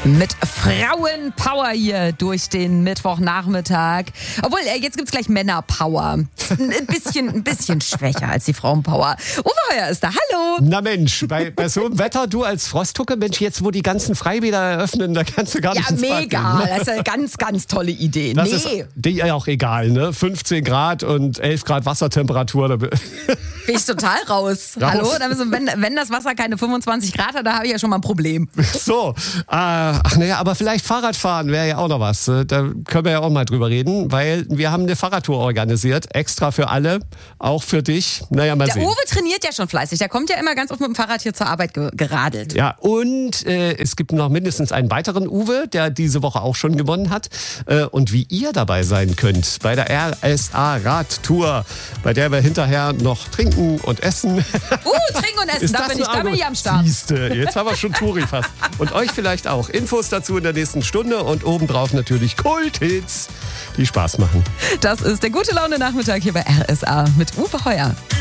Mit Frauenpower hier durch den Mittwochnachmittag. Obwohl, jetzt gibt's gleich Männerpower. Ein bisschen schwächer als die Frauenpower. Uwe Heuer ist da. Hallo. Na Mensch, bei so einem Wetter, du als Frosthucke, Mensch, jetzt wo die ganzen Freibäder eröffnen, da kannst du gar nicht ins Bad gehen. Ja, mega. Das ist eine ganz, ganz tolle Idee. Das ist dir auch egal, ne? 15 Grad und 11 Grad Wassertemperatur. Da bin ich total raus. Hallo? Wenn das Wasser keine 25 Grad hat, da habe ich ja schon mal ein Problem. So, aber vielleicht Fahrradfahren wäre ja auch noch was. Da können wir ja auch mal drüber reden, weil wir haben eine Fahrradtour organisiert, extra für alle, auch für dich. Naja, mal sehen. Der Uwe trainiert ja schon fleißig, der kommt ja immer ganz oft mit dem Fahrrad hier zur Arbeit geradelt. Ja, und es gibt noch mindestens einen weiteren Uwe, der diese Woche auch schon gewonnen hat. Und wie ihr dabei sein könnt bei der RSA-Radtour, bei der wir hinterher noch trinken und essen. Trinken und essen, da bin ich am Start. Siehste, jetzt haben wir schon Touri fast. Und euch vielleicht auch. Infos dazu in der nächsten Stunde und obendrauf natürlich Kulthits, die Spaß machen. Das ist der gute Laune-Nachmittag hier bei RSA mit Uwe Heuer.